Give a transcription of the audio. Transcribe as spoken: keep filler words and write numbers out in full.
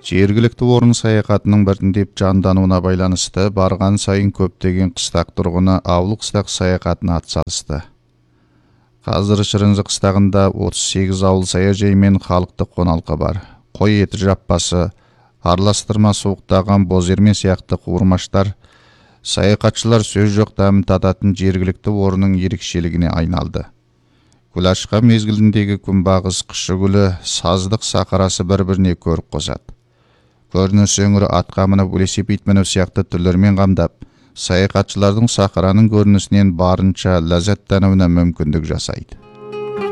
Жергілікті орын саяхатының біртіндеп жандануына байланысты барған сайын көптеген қыстақ тұрғыны ауыл қыстақ саяхатына атсалысты. Қазір Шырынжы қыстағында отыз сегіз ауыл саяжай мен халықтық қоналқы бар. Қой еті жаппасы, араластырма суықтаған бозерме сияқты қуырмаштар саяхатшылар сөз жоқ дәмін тататын жергілікті орынның ерекшелігіне айналды. Күлашқа мезгіліндегі күнбағыс қышы гүлі саздық сақарасы бір-біріне көріп қосады. Көрініс өңірі атқа мініп велосипед міну сияқты түрлермен қамдап, саяхатшылардың сахараның көрінісінен барынша ләззаттануына мүмкіндік жасайды.